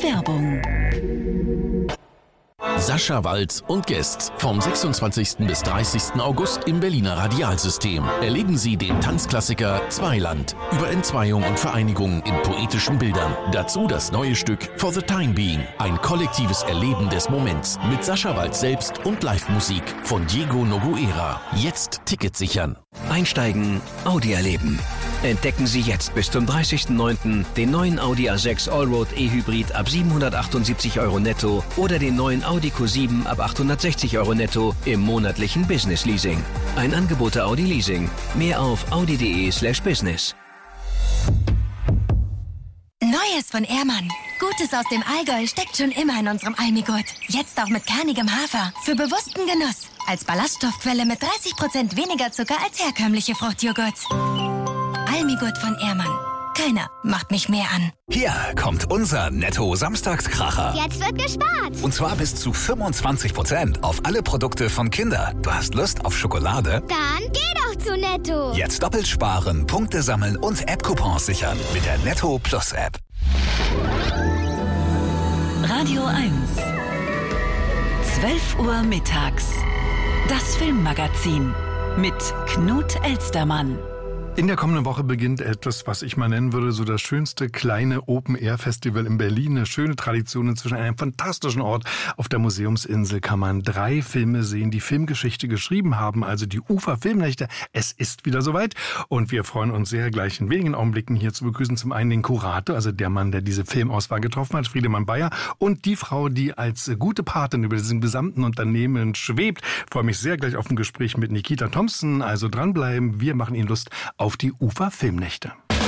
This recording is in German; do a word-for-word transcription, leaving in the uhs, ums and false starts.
Werbung. Sascha Walz und Guests vom sechsundzwanzigsten bis dreißigsten August im Berliner Radialsystem. Erleben Sie den Tanzklassiker Zweiland über Entzweiung und Vereinigung in poetischen Bildern. Dazu das neue Stück For the Time Being, ein kollektives Erleben des Moments mit Sascha Walz selbst und Live-Musik von Diego Noguera. Jetzt Ticket sichern. Einsteigen, Audi erleben. Entdecken Sie jetzt bis zum dreißigsten neunten den neuen Audi A sechs Allroad E-Hybrid ab siebenhundertachtundsiebzig Euro netto oder den neuen Audi Q sieben ab achthundertsechzig Euro netto im monatlichen Business Leasing. Ein Angebot der Audi Leasing. Mehr auf audi.de slash business. Neues von Ehrmann. Gutes aus dem Allgäu steckt schon immer in unserem Almigurt. Jetzt auch mit kernigem Hafer. Für bewussten Genuss. Als Ballaststoffquelle mit dreißig Prozent weniger Zucker als herkömmliche Fruchtjoghurts. Almigurt von Ehrmann. Keiner macht mich mehr an. Hier kommt unser Netto-Samstagskracher. Jetzt wird gespart. Und zwar bis zu fünfundzwanzig Prozent auf alle Produkte von Kinder. Du hast Lust auf Schokolade? Dann geh doch zu Netto. Jetzt doppelt sparen, Punkte sammeln und App-Coupons sichern mit der Netto Plus App. Radio eins. zwölf Uhr mittags. Das Filmmagazin mit Knut Elstermann. In der kommenden Woche beginnt etwas, was ich mal nennen würde, so das schönste kleine Open-Air-Festival in Berlin. Eine schöne Tradition inzwischen, einem fantastischen Ort. Auf der Museumsinsel kann man drei Filme sehen, die Filmgeschichte geschrieben haben, also die Ufer Filmnächte. Es ist wieder soweit und wir freuen uns sehr, gleich in wenigen Augenblicken hier zu begrüßen. Zum einen den Kurator, also der Mann, der diese Filmauswahl getroffen hat, Friedemann Bayer, und die Frau, die als gute Patin über diesem gesamten Unternehmen schwebt. Ich freue mich sehr gleich auf ein Gespräch mit Nikita Thompson, also dranbleiben. Wir machen Ihnen Lust auf die Ufer Filmnächte.